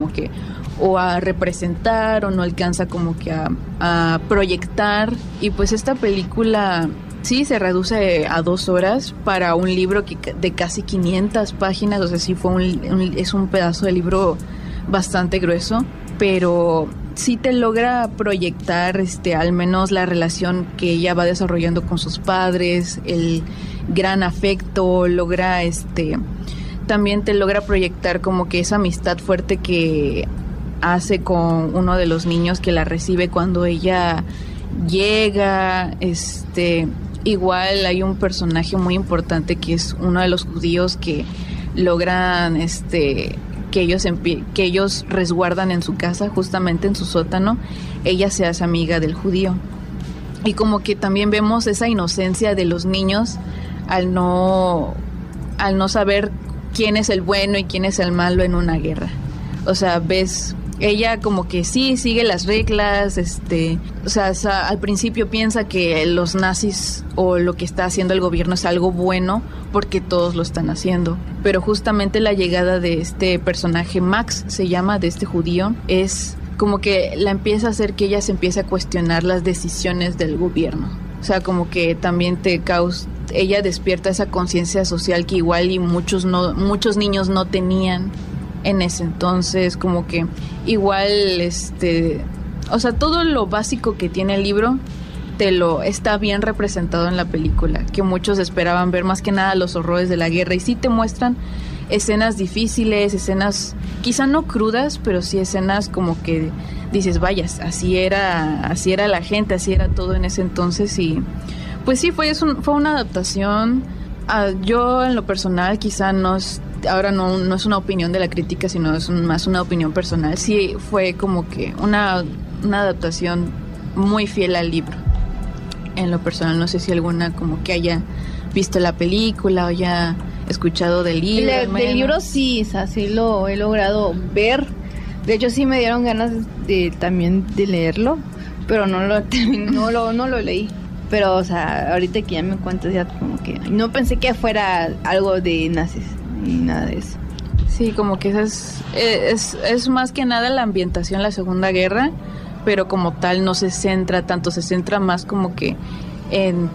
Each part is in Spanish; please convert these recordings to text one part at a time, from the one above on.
como que o a representar o no alcanza como que a proyectar. Y pues esta película sí se reduce a 2 horas para un libro de casi 500 páginas, o sea, sí es un pedazo de libro bastante grueso, pero sí te logra proyectar al menos la relación que ella va desarrollando con sus padres, el gran afecto, logra también te logra proyectar como que esa amistad fuerte que hace con uno de los niños que la recibe cuando ella llega. Igual hay un personaje muy importante que es uno de los judíos que logran que ellos resguardan en su casa, justamente en su sótano. Ella se hace amiga del judío y como que también vemos esa inocencia de los niños al no saber quién es el bueno y quién es el malo en una guerra. O sea, ves, ella como que sí sigue las reglas, o sea, al principio piensa que los nazis o lo que está haciendo el gobierno es algo bueno porque todos lo están haciendo, pero justamente la llegada de este personaje, Max se llama, de este judío, es como que la empieza a hacer que ella se empiece a cuestionar las decisiones del gobierno. O sea, como que también ella despierta esa conciencia social que igual y muchos niños no tenían en ese entonces, como que igual o sea, todo lo básico que tiene el libro está bien representado en la película, que muchos esperaban ver, más que nada los horrores de la guerra, y sí te muestran escenas difíciles, escenas quizá no crudas, pero sí escenas como que dices, vaya, así era la gente, así era todo en ese entonces. Y pues sí, fue una adaptación. Yo en lo personal quizá no es una opinión de la crítica, sino es más una opinión personal. Sí fue como que una adaptación muy fiel al libro. En lo personal, no sé si alguna como que haya visto la película o haya escuchado del libro. Del libro sí, o sea, sí lo he logrado ver. De hecho sí me dieron ganas también de leerlo, pero no lo leí. Pero, o sea, ahorita que ya me cuentas, ya como que no pensé que fuera algo de nazis ni nada de eso. Sí, como que es más que nada la ambientación, la Segunda Guerra, pero como tal no se centra tanto, se centra más como que en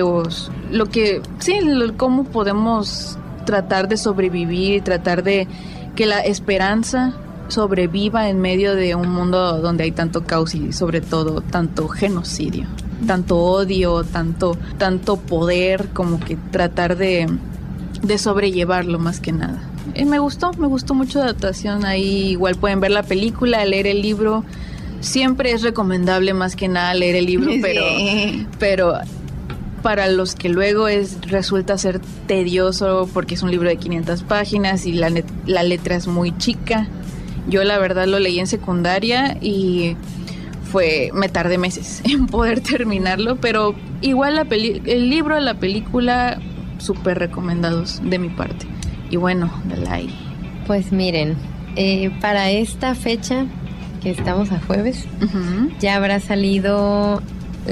cómo podemos tratar de sobrevivir, tratar de que la esperanza sobreviva en medio de un mundo donde hay tanto caos y sobre todo tanto genocidio, tanto odio, tanto poder, como que tratar de sobrellevarlo más que nada. Me gustó mucho la adaptación. Ahí igual pueden ver la película, leer el libro. Siempre es recomendable más que nada leer el libro, sí. pero para los que luego resulta ser tedioso porque es un libro de 500 páginas y la letra es muy chica. Yo la verdad lo leí en secundaria y me tardé meses en poder terminarlo, pero igual el libro, la película, súper recomendados de mi parte. Y bueno, Dalai. Pues miren, para esta fecha, que estamos a jueves, ya habrá salido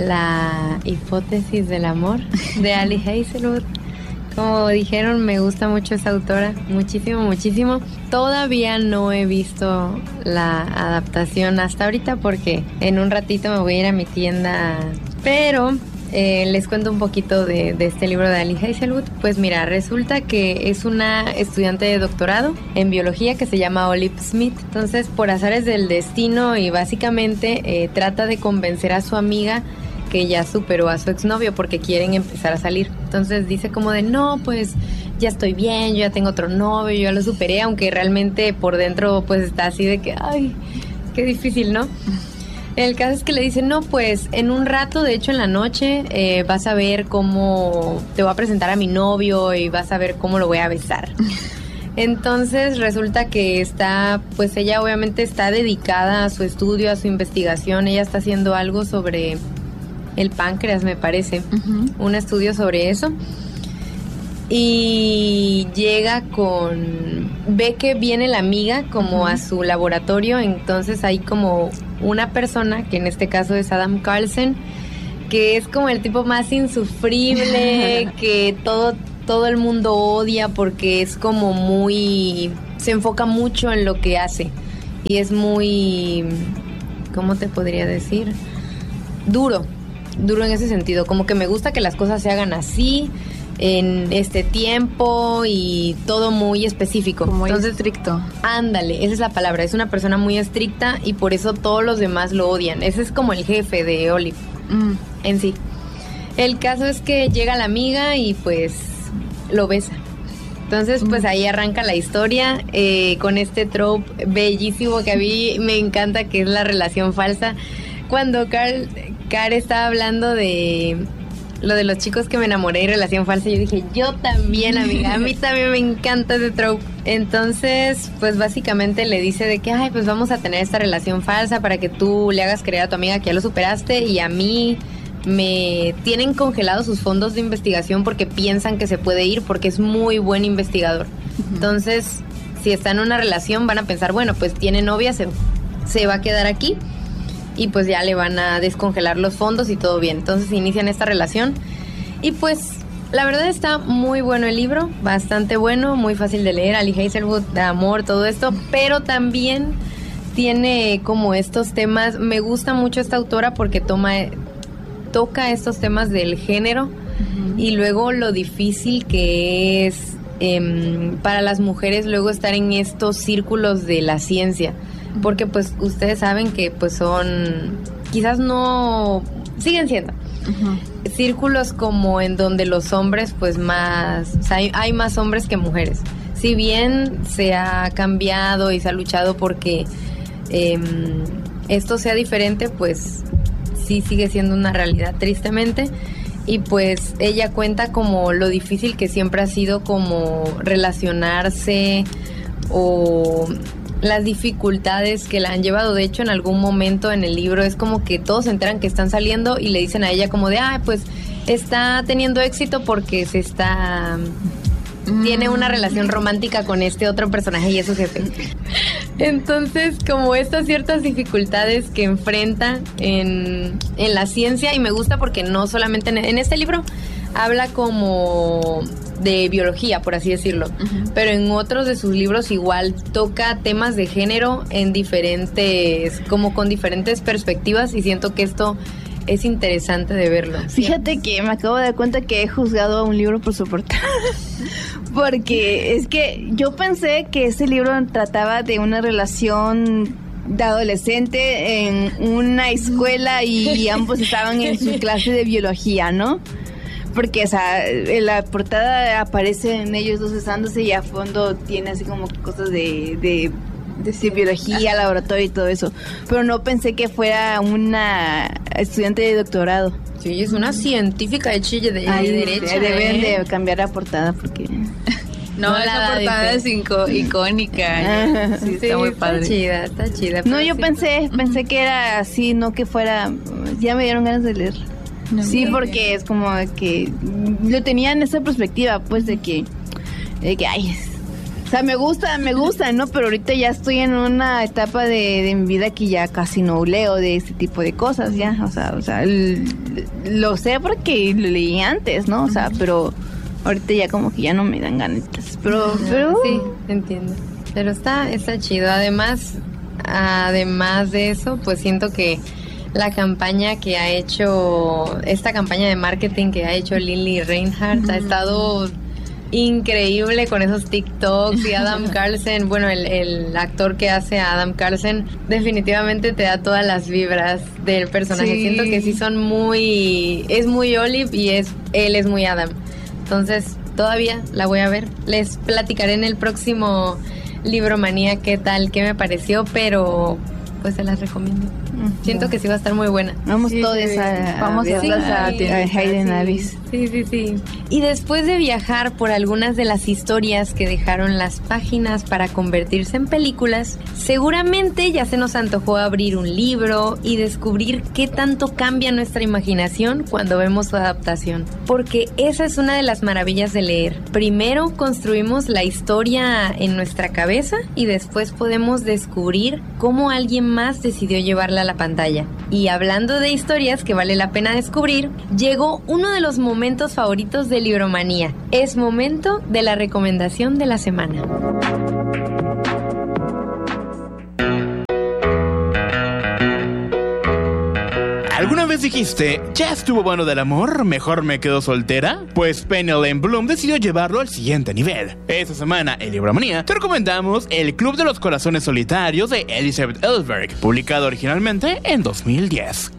La hipótesis del amor de Ali Hazelwood. Como dijeron, me gusta mucho esa autora, muchísimo. Todavía no he visto la adaptación hasta ahorita porque en un ratito me voy a ir a mi tienda. Pero les cuento un poquito de este libro de Ali Hazelwood. Pues mira, resulta que es una estudiante de doctorado en biología que se llama Olive Smith. Entonces, por azares del destino y básicamente trata de convencer a su amiga que ya superó a su exnovio porque quieren empezar a salir. Entonces dice como de, no, pues ya estoy bien, yo ya tengo otro novio, yo ya lo superé, aunque realmente por dentro pues está así de que, ay, qué difícil, ¿no? El caso es que le dice, no, pues en un rato, de hecho en la noche, vas a ver cómo te voy a presentar a mi novio y vas a ver cómo lo voy a besar. Entonces resulta que pues ella obviamente está dedicada a su estudio, a su investigación. Ella está haciendo algo sobre el páncreas, me parece, un estudio sobre eso. Y ve que viene la amiga como a su laboratorio. Entonces hay como una persona, que en este caso es Adam Carlsen, que es como el tipo más insufrible, que todo el mundo odia porque es como se enfoca mucho en lo que hace y es muy, ¿cómo te podría decir? Duro en ese sentido, como que me gusta que las cosas se hagan así, en este tiempo y todo muy específico. Muy estricto. Ándale, esa es la palabra, es una persona muy estricta y por eso todos los demás lo odian. Ese es como el jefe de Olive en sí. El caso es que llega la amiga y pues lo besa. Entonces pues ahí arranca la historia con este trope bellísimo que a mí me encanta, que es la relación falsa. Cuando Car estaba hablando de lo de los chicos que me enamoré y relación falsa, yo dije, yo también, amiga, a mí también me encanta ese trope. Entonces, pues básicamente le dice de que, ay, pues vamos a tener esta relación falsa para que tú le hagas creer a tu amiga que ya lo superaste y a mí me tienen congelados sus fondos de investigación porque piensan que se puede ir porque es muy buen investigador. Entonces, si está en una relación van a pensar, bueno, pues tiene novia, se va a quedar aquí. Y pues ya le van a descongelar los fondos y todo bien. Entonces inician esta relación. Y pues la verdad está muy bueno el libro. Bastante bueno, muy fácil de leer. Ali Hazelwood, de amor, todo esto. Pero también tiene como estos temas. Me gusta mucho esta autora porque toca estos temas del género. Y luego lo difícil que es para las mujeres luego estar en estos círculos de la ciencia. Porque pues ustedes saben que pues son, quizás no, siguen siendo círculos como en donde los hombres pues más, o sea, hay más hombres que mujeres. Si bien se ha cambiado y se ha luchado porque esto sea diferente, pues sí sigue siendo una realidad tristemente. Y pues ella cuenta como lo difícil que siempre ha sido como relacionarse o las dificultades que la han llevado. De hecho, en algún momento en el libro es como que todos se enteran que están saliendo y le dicen a ella como de, pues está teniendo éxito porque tiene una relación romántica con este otro personaje y es su jefe. Entonces, como estas ciertas dificultades que enfrenta en la ciencia, y me gusta porque no solamente en este libro habla como de biología, por así decirlo, pero en otros de sus libros igual toca temas de género en diferentes, como con diferentes perspectivas, y siento que esto es interesante de verlo. Fíjate que me acabo de dar cuenta que he juzgado a un libro por su portada. Porque es que yo pensé que ese libro trataba de una relación de adolescente en una escuela y ambos estaban en su clase de biología, ¿no? Porque, o sea, en la portada aparecen ellos dos besándose y a fondo tiene así como cosas de biología, laboratorio y todo eso. Pero no pensé que fuera una estudiante de doctorado. Sí, es una científica de Chile de derecho. Deben de cambiar la portada porque... No, esa portada es icónica. Sí, está muy padre. Está chida. No, yo pensé que era así, no que fuera... Ya me dieron ganas de leer. No, sí, porque es como que lo tenía en esa perspectiva, pues, de que ay, o sea, me gusta, ¿no? Pero ahorita ya estoy en una etapa de mi vida que ya casi no leo de este tipo de cosas, ya, o sea, lo sé porque lo leí antes, ¿no? O sea, pero ahorita ya como que ya no me dan ganitas, pero sí, entiendo. Pero está chido. Además de eso, pues siento que la campaña que ha hecho, esta campaña de marketing que ha hecho Lily Reinhardt ha estado increíble con esos TikToks. Y Adam Carlsen, bueno, el actor que hace a Adam Carlsen definitivamente te da todas las vibras del personaje. Sí. Siento que sí son es muy Olive y él es muy Adam. Entonces todavía la voy a ver. Les platicaré en el próximo Libromanía qué me pareció, pero pues se las recomiendo. Siento que sí va a estar muy buena. Vamos todos a Hayden Abyss. Sí. Y después de viajar por algunas de las historias que dejaron las páginas para convertirse en películas, seguramente ya se nos antojó abrir un libro y descubrir qué tanto cambia nuestra imaginación cuando vemos su adaptación. Porque esa es una de las maravillas de leer. Primero construimos la historia en nuestra cabeza y después podemos descubrir cómo alguien más decidió llevarla a la pantalla. Y hablando de historias que vale la pena descubrir, llegó uno de los momentos favoritos de Libromanía. Es momento de la recomendación de la semana. ¿Alguna vez dijiste, ya estuvo bueno del amor, mejor me quedo soltera? Pues Penny Lane Bloom decidió llevarlo al siguiente nivel. Esta semana en Libromanía te recomendamos El Club de los Corazones Solitarios de Elizabeth Ellsberg, publicado originalmente en 2010.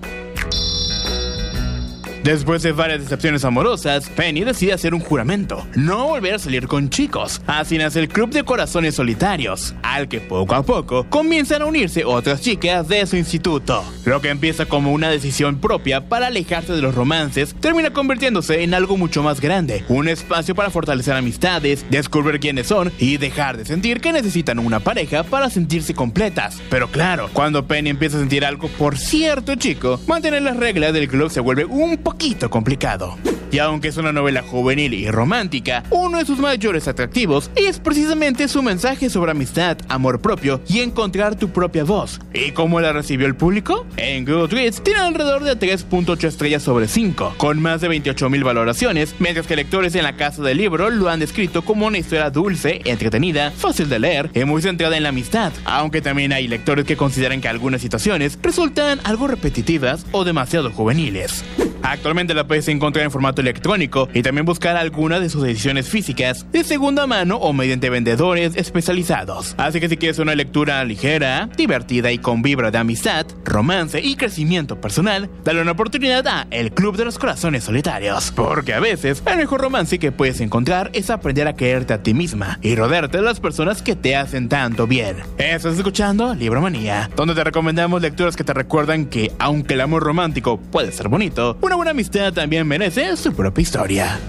Después de varias decepciones amorosas, Penny decide hacer un juramento: no volver a salir con chicos. Así nace el Club de Corazones Solitarios, al que poco a poco comienzan a unirse otras chicas de su instituto. Lo que empieza como una decisión propia para alejarse de los romances, termina convirtiéndose en algo mucho más grande, un espacio para fortalecer amistades, descubrir quiénes son y dejar de sentir que necesitan una pareja para sentirse completas. Pero claro, cuando Penny empieza a sentir algo por cierto chico, mantener las reglas del club se vuelve un poquito complicado. Y aunque es una novela juvenil y romántica, uno de sus mayores atractivos es precisamente su mensaje sobre amistad, amor propio y encontrar tu propia voz. ¿Y cómo la recibió el público? En Goodreads tiene alrededor de 3.8 estrellas sobre 5, con más de 28,000 valoraciones, mientras que lectores en la casa del libro lo han descrito como una historia dulce, entretenida, fácil de leer y muy centrada en la amistad, aunque también hay lectores que consideran que algunas situaciones resultan algo repetitivas o demasiado juveniles. Actualmente la puedes encontrar en formato electrónico y también buscar alguna de sus ediciones físicas de segunda mano o mediante vendedores especializados. Así que si quieres una lectura ligera, divertida y con vibra de amistad, romance y crecimiento personal, dale una oportunidad a El Club de los Corazones Solitarios, porque a veces el mejor romance que puedes encontrar es aprender a quererte a ti misma y rodearte de las personas que te hacen tanto bien. Estás escuchando Libromanía, donde te recomendamos lecturas que te recuerdan que aunque el amor romántico puede ser bonito, una buena amistad también merece su propia historia.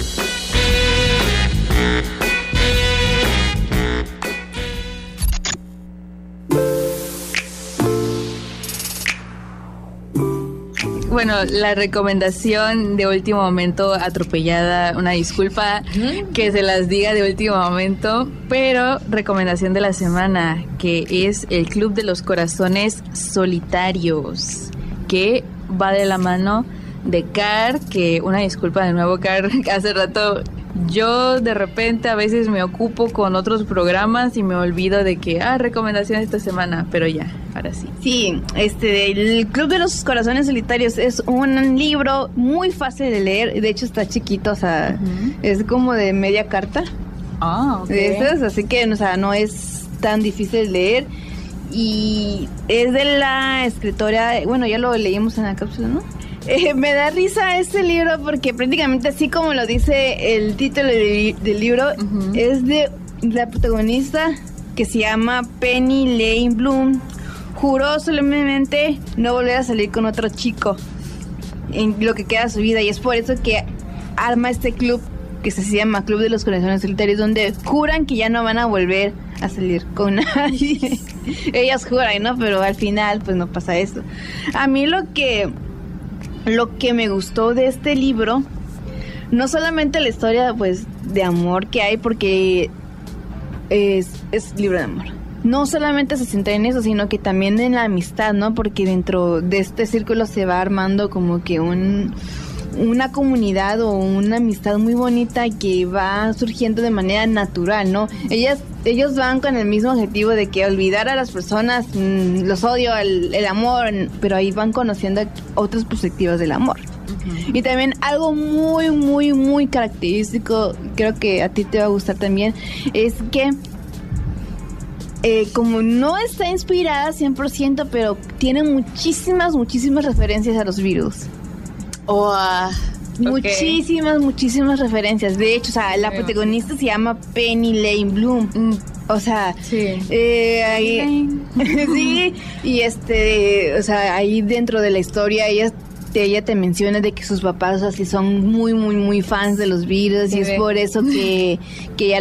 Bueno, la recomendación de último momento atropellada, una disculpa que se las diga de último momento, pero recomendación de la semana, que es El Club de los Corazones Solitarios, que va de la mano de Car, que una disculpa de nuevo, Car, hace rato yo de repente a veces me ocupo con otros programas y me olvido de que, recomendación esta semana, pero ya, ahora sí. Sí, El Club de los Corazones Solitarios es un libro muy fácil de leer, de hecho está chiquito, o sea, es como de media carta. Ok. De esas, así que, o sea, no es tan difícil de leer y es de la escritora, bueno, ya lo leímos en la cápsula, ¿no? Me da risa este libro porque prácticamente así como lo dice el título del libro, es de la protagonista que se llama Penny Lane Bloom. Juró solemnemente no volver a salir con otro chico en lo que queda de su vida, y es por eso que arma este club que se llama Club de los Corazones Solitarios, donde juran que ya no van a volver a salir con nadie. Ellas juran, ¿no? Pero al final pues no pasa eso. A mí lo que me gustó de este libro, no solamente la historia pues de amor que hay, porque es libro de amor. No solamente se centra en eso, sino que también en la amistad, ¿no? Porque dentro de este círculo se va armando como que una comunidad o una amistad muy bonita que va surgiendo de manera natural, ¿no? Ellos van con el mismo objetivo de que olvidar a las personas, los odio, el amor, pero ahí van conociendo otras perspectivas del amor. Y también algo muy, muy, muy característico, creo que a ti te va a gustar también, es que como no está inspirada 100%, pero tiene muchísimas referencias a los Beatles. Muchísimas referencias. De hecho, o sea, la protagonista se llama Penny Lane Bloom. O sea, sí. Sí, y o sea, ahí dentro de la historia ella te menciona de que sus papás así son muy, muy, muy fans de los Beatles, y es por eso que ya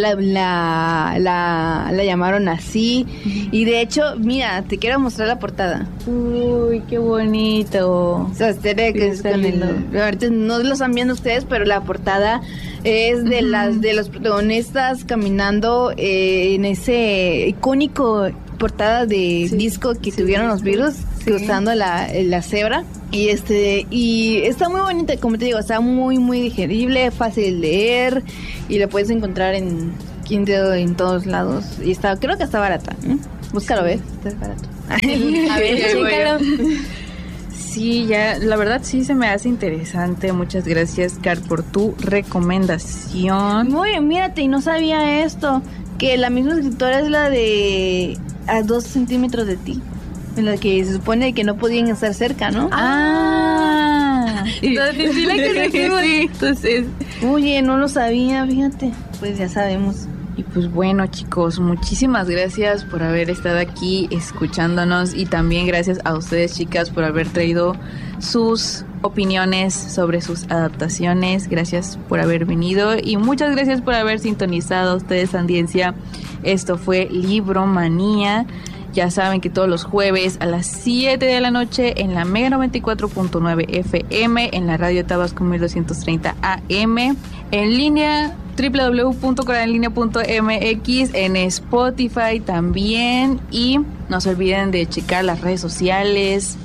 la llamaron así. Y de hecho, mira, te quiero mostrar la portada. Uy, qué bonito. O sea, ahorita no lo están viendo ustedes, pero la portada es de los protagonistas caminando en ese icónico portada de disco que tuvieron los Beatles, cruzando la cebra. Y está muy bonita, como te digo, está muy, muy digerible, fácil de leer, y la puedes encontrar en Kindle en todos lados. Y creo que está barata, ¿eh? Búscalo, ¿ves? Está barato. A ver, chécalo. Sí, ya, la verdad sí se me hace interesante. Muchas gracias, Car, por tu recomendación. Muy, mírate, y no sabía esto, que la misma escritora es la de A 2 centímetros de ti, en la que se supone que no podían estar cerca, ¿no? Entonces, sí, la conocemos. Sí, entonces, oye, no lo sabía, fíjate. Pues ya sabemos. y pues bueno, chicos, muchísimas gracias por haber estado aquí escuchándonos, y también gracias a ustedes, chicas, por haber traído sus opiniones sobre sus adaptaciones. Gracias por haber venido y muchas gracias por haber sintonizado a ustedes, audiencia. Esto fue Libromanía. Ya saben que todos los jueves a las 7 de la noche en la Mega 94.9 FM, en la radio Tabasco 1230 AM, en línea www.coralinea.mx, en Spotify también, y no se olviden de checar las redes sociales,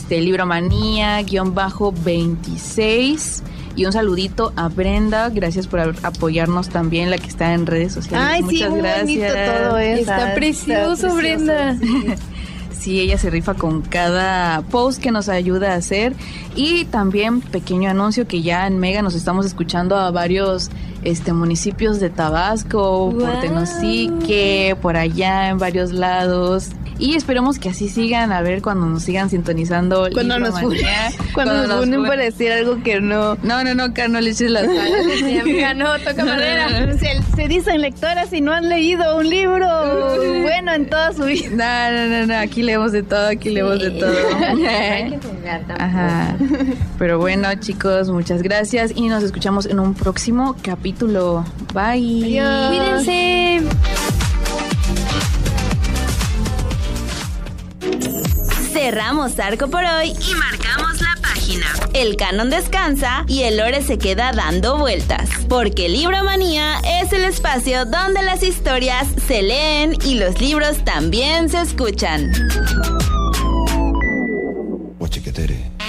Libromanía_26. Y un saludito a Brenda, gracias por apoyarnos también, la que está en redes sociales. Ay, muchas sí, muy gracias. bonito todo eso. Está precioso, Brenda. Sí, ella se rifa con cada post que nos ayuda a hacer. Y también, pequeño anuncio, que ya en Mega nos estamos escuchando a varios municipios de Tabasco, por Tenosique, por allá en varios lados. Y esperemos que así sigan, a ver cuando nos sigan sintonizando. Cuando nos ponen para decir algo que no. No, no le eches las ganas. No, toca madera. Se dicen lectoras y no han leído un libro bueno en toda su vida. No, aquí leemos de todo, Hay que jugar tampoco. Ajá. Pero bueno, chicos, muchas gracias y nos escuchamos en un próximo capítulo. Bye. Adiós. Cuídense. Cerramos arco por hoy y marcamos la página. El canon descansa y el lore se queda dando vueltas, porque Libromanía es el espacio donde las historias se leen y los libros también se escuchan. Guachiquetere.